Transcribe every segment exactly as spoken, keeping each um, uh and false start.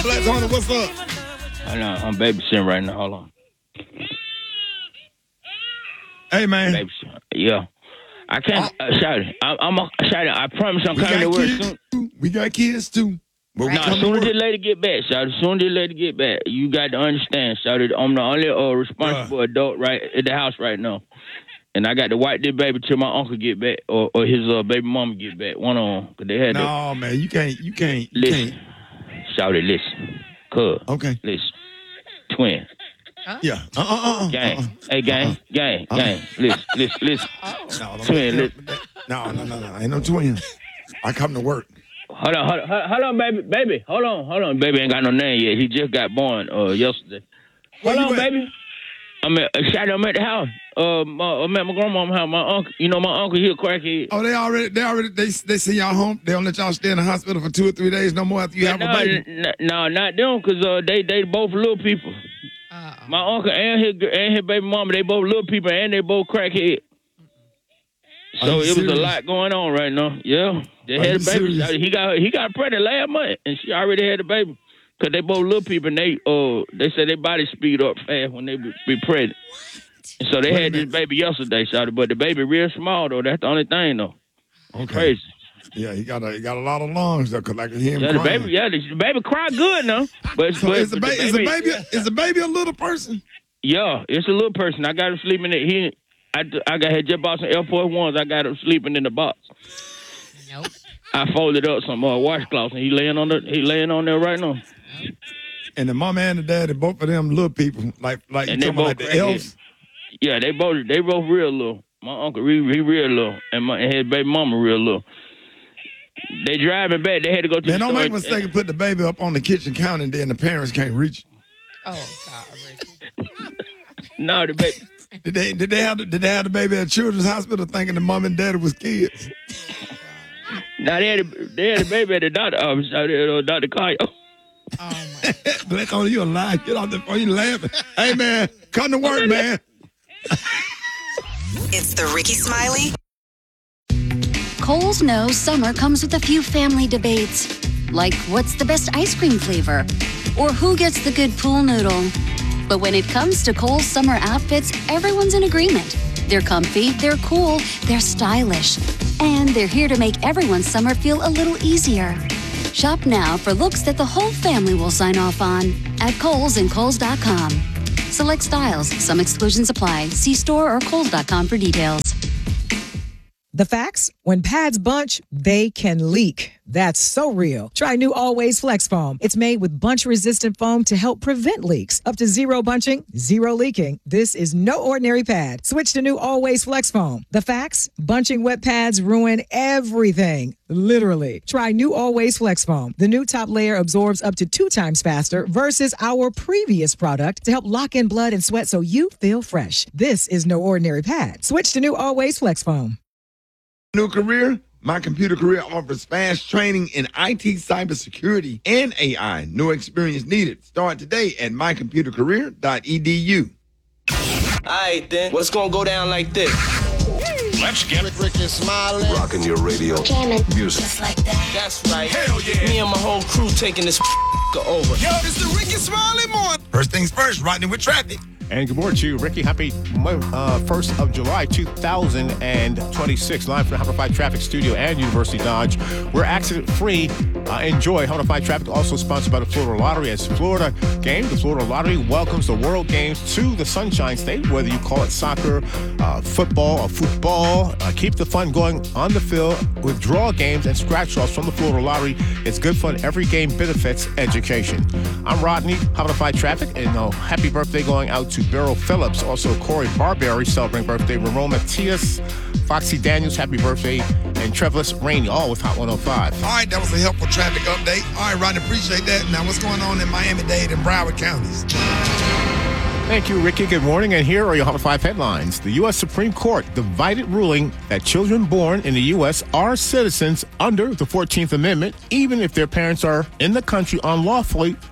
Black Tony, what's up? I know. I'm babysitting right now. Hold on. Hey, man. Babysitting. Yeah. I can't. Uh, shout it. I'm, I'm a, shout it. I promise I'm We coming to got work kids soon. too. We got kids too. But we No, come as to soon as work. this lady get back, shout it. As soon as this lady get back, you got to understand, shout it. I'm the only uh, responsible Bruh. adult right at the house right now. And I got to wipe this baby till my uncle get back or, or his uh, baby mama get back. One on. Because they had to. No, man, you can't. You can't. You Listen. can't. Shout it, listen. Cuz. Okay. Listen. Twin. Yeah. Uh. Uh. Uh. Gang. Uh-uh. Hey, gang. Uh-uh. Gang. Uh-uh. Gang. Listen. Listen. Listen. No, don't Twin, make that- no, no, no, no. Ain't no twins. I come to work. Hold on, hold on, hold on, hold on, baby, baby. Hold on, hold on, baby. Ain't got no name yet. He just got born uh, yesterday. Where Hold you on, at? baby. I'm at, uh, Shotty, I'm at the house. Uh, my, I'm at my grandma's house. My uncle, you know, my uncle, he a crackhead. Oh, they already, they already, they, they send y'all home. They don't let y'all stay in the hospital for two or three days no more after you have no, a baby. n- n- no, not them, cause uh, they they both little people. Uh-oh. My uncle and his and his baby mama, they both little people, and they both crackhead. Are So you it was serious? a lot going on right now. Yeah, they Are had a you baby. serious? He got he got pregnant last month, and she already had a baby. Cause they both little people, and they uh they said their body speed up fast when they be, be pregnant. And so they Wait a had this minute. baby yesterday, shawty, but the baby real small though. That's the only thing though. Okay. Crazy. Yeah, he got a, he got a lot of lungs though, cause I can hear him Yeah, the crying. baby, yeah, the, the baby cry good now. But, So but, is the, but ba- the is the baby is the baby a little person? Yeah, it's a little person. I got him sleeping in he I, I got had just bought some Air Force Ones. I got him sleeping in the box. Nope. I folded up some uh, washcloths and he laying on the he laying on there right now. And the mama and the daddy, both of them little people, like like you And they talking about like both the elves. Yeah, they both they both real little. My uncle he, he real little, and my and his baby mama real little. They driving back. They had to go to Man, the don't store. make a mistake and put the baby up on the kitchen counter and then the parents can't reach it. Oh, God, Ricky. No, the baby. Did they did they have the, did they have the baby at Children's Hospital thinking the mom and daddy was kids? Now they had a, they had a baby at the doctor office. Out there, uh, Doctor Kyle. Oh, my. Black on you alive. Get off the phone. You laughing. Hey man, come to work, man. It's the Ricky Smiley. Kohl's knows summer comes with a few family debates, like what's the best ice cream flavor, or who gets the good pool noodle. But when it comes to Kohl's summer outfits, everyone's in agreement. They're comfy, they're cool, they're stylish, and they're here to make everyone's summer feel a little easier. Shop now for looks that the whole family will sign off on at Kohl's and Kohl's dot com. Select styles, some exclusions apply. See store or Kohl's dot com for details. The facts? When pads bunch, they can leak. That's so real. Try new Always Flex Foam. It's made with bunch-resistant foam to help prevent leaks. Up to zero bunching, zero leaking. This is no ordinary pad. Switch to new Always Flex Foam. The facts? Bunching wet pads ruin everything. Literally. Try new Always Flex Foam. The new top layer absorbs up to two times faster versus our previous product to help lock in blood and sweat so you feel fresh. This is no ordinary pad. Switch to new Always Flex Foam. New career? My Computer Career offers fast training in I T, cybersecurity, and A I. No experience needed. Start today at my computer career dot e d u. Alright then, what's gonna go down like this? Let's get it. Ricky Smiley. Rocking your radio. Jamming. Music. Just like that. That's right. Hell yeah. Me and my whole crew taking this over. Yo, it's the Ricky Smiley morning. First things first, riding with traffic. And good morning to you, Ricky. Happy uh, first of July, two thousand twenty-six. Live from the Humber five Traffic Studio and University Dodge. We're accident-free. Uh, enjoy. Humber five Traffic, also sponsored by the Florida Lottery. As Florida game, the Florida Lottery welcomes the World Games to the Sunshine State, whether you call it soccer, uh, football, or football. Uh, keep the fun going on the field with draw games and scratch offs from the Florida Lottery. It's good fun. Every game benefits education. I'm Rodney, Humber five Traffic, and uh, happy birthday going out to Beryl Phillips, also Corey Barberry celebrating birthday, Ramon Matias, Foxy Daniels, happy birthday, and Trevelus Rainey, all with Hot one oh five. All right, that was a helpful traffic update. All right, Rodney, appreciate that. Now, what's going on in Miami-Dade and Broward counties? Thank you, Ricky. Good morning, and here are your Hot five headlines. The U S Supreme Court divided ruling that children born in the U S are citizens under the fourteenth Amendment, even if their parents are in the country unlawfully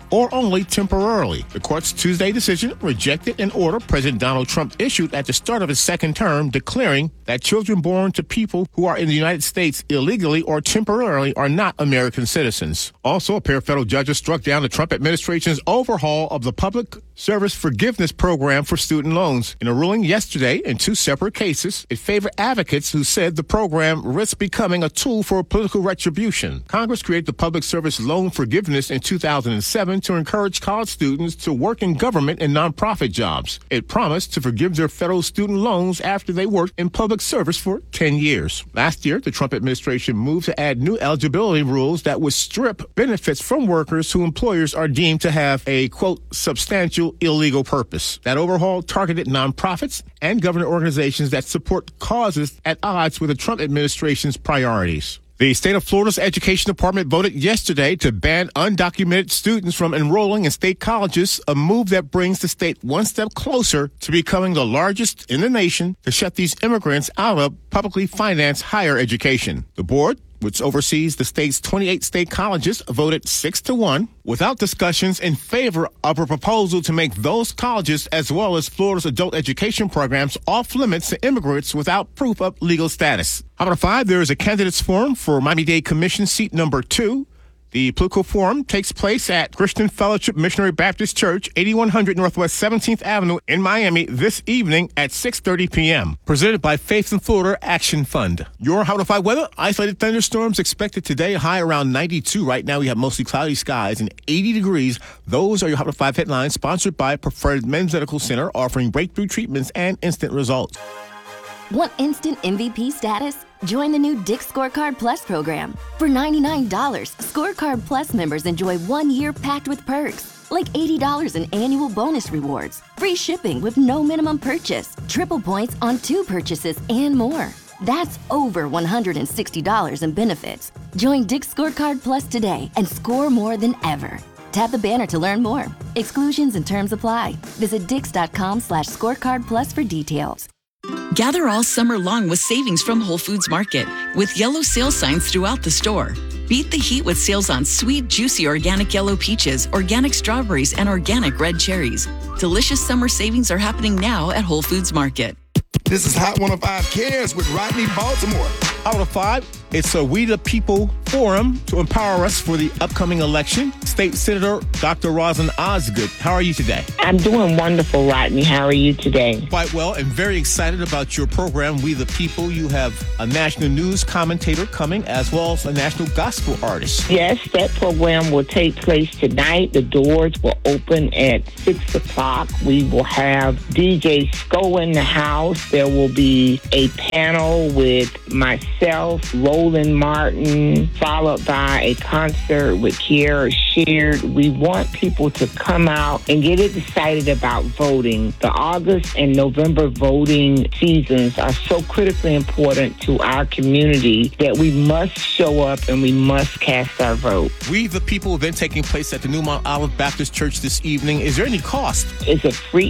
or only temporarily. The court's Tuesday decision rejected an order President Donald Trump issued at the start of his second term declaring that children born to people who are in the United States illegally or temporarily are not American citizens. Also, a pair of federal judges struck down the Trump administration's overhaul of the Public Service Forgiveness Program for student loans. In a ruling yesterday in two separate cases, it favored advocates who said the program risks becoming a tool for political retribution. Congress created the Public Service Loan Forgiveness in two thousand seven to encourage college students to work in government and nonprofit jobs. It promised to forgive their federal student loans after they worked in public service for ten years. Last year, the Trump administration moved to add new eligibility rules that would strip benefits from workers who employers are deemed to have a, quote, substantial illegal purpose. That overhaul targeted nonprofits and government organizations that support causes at odds with the Trump administration's priorities. The state of Florida's education department voted yesterday to ban undocumented students from enrolling in state colleges, a move that brings the state one step closer to becoming the largest in the nation to shut these immigrants out of publicly financed higher education. The board, which oversees the state's twenty-eight state colleges, voted six to one without discussions in favor of a proposal to make those colleges as well as Florida's adult education programs off limits to immigrants without proof of legal status. How about five? There is a candidates forum for Miami-Dade Commission seat number two. The political forum takes place at Christian Fellowship Missionary Baptist Church, eighty-one hundred Northwest seventeenth Avenue in Miami this evening at six thirty p.m. Presented by Faith in Florida Action Fund. Your How to Fight weather, isolated thunderstorms expected today, high around ninety-two. Right now we have mostly cloudy skies and eighty degrees. Those are your How to Five headlines, sponsored by Preferred Men's Medical Center, offering breakthrough treatments and instant results. Want instant M V P status? Join the new Dick's Scorecard Plus program. For ninety-nine dollars, Scorecard Plus members enjoy one year packed with perks, like eighty dollars in annual bonus rewards, free shipping with no minimum purchase, triple points on two purchases, and more. That's over one hundred sixty dollars in benefits. Join Dick's Scorecard Plus today and score more than ever. Tap the banner to learn more. Exclusions and terms apply. Visit dix.com slash scorecard plus for details. Gather all summer long with savings from Whole Foods Market with yellow sale signs throughout the store. Beat the heat with sales on sweet, juicy organic yellow peaches, organic strawberries, and organic red cherries. Delicious summer savings are happening now at Whole Foods Market. This is Hot one oh five Cares with Rodney Baltimore. Hot one oh five, it's a We the People forum to empower us for the upcoming election. State Senator Doctor Roslyn Osgood, how are you today? I'm doing wonderful, Rodney. How are you today? Quite well, and very excited about your program, We the People. You have a national news commentator coming, as well as a national gospel artist. Yes, that program will take place tonight. The doors will open at six o'clock. We will have D J Sco in the house. There will be a panel with myself, Roland Martin, followed by a concert with Kiara Sheard. We want people to come out and get excited about voting. The August and November voting seasons are so critically important to our community that we must show up and we must cast our vote. We the People event taking place at the New Mount Olive Baptist Church this evening. Is there any cost? It's a free